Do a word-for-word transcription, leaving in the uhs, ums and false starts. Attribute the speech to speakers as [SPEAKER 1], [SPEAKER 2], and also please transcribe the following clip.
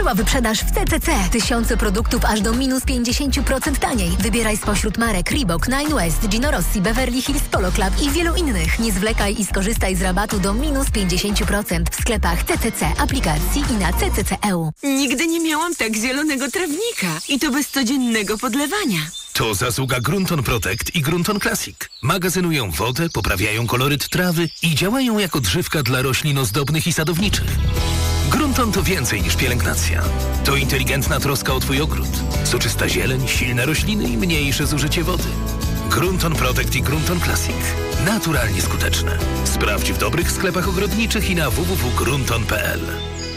[SPEAKER 1] Flaszowa wyprzedaż w C C C. Tysiące produktów aż do minus pięćdziesiąt procent taniej. Wybieraj spośród marek Reebok, Nine West, Gino Rossi, Beverly Hills Polo Club i wielu innych. Nie zwlekaj i skorzystaj z rabatu do minus pięćdziesiąt procent w sklepach C C C, aplikacji i na c c c kropka e u.
[SPEAKER 2] Nigdy nie miałam tak zielonego trawnika i to bez codziennego podlewania.
[SPEAKER 3] To zasługa Grunton Protect i Grunton Classic. Magazynują wodę, poprawiają koloryt trawy i działają jako drzewka dla roślin ozdobnych i sadowniczych. Grunton to więcej niż pielęgnacja. To inteligentna troska o Twój ogród. Soczysta zieleń, silne rośliny i mniejsze zużycie wody. Grunton Protect i Grunton Classic. Naturalnie skuteczne. Sprawdź w dobrych sklepach ogrodniczych i na w w w kropka grunton kropka p l.